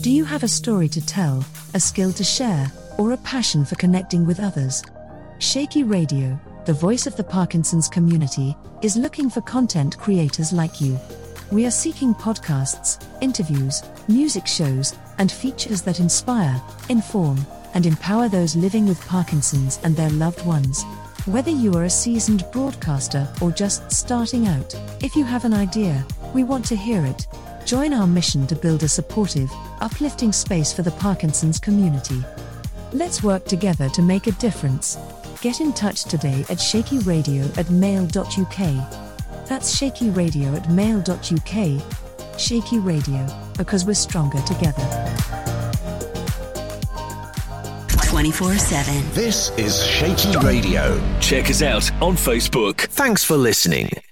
Do you have a story to tell, a skill to share, or a passion for connecting with others? Shaky Radio, the voice of the Parkinson's community, is looking for content creators like you. We are seeking podcasts, interviews, music shows, and features that inspire, inform, and empower those living with Parkinson's and their loved ones. Whether you are a seasoned broadcaster or just starting out, if you have an idea, we want to hear it. Join our mission to build a supportive, uplifting space for the Parkinson's community. Let's work together to make a difference. Get in touch today at shakyradio@mail.uk. That's shakyradio@mail.uk. Shaky Radio, because we're stronger together. 24/7. This is Shaky Radio. Check us out on Facebook. Thanks for listening.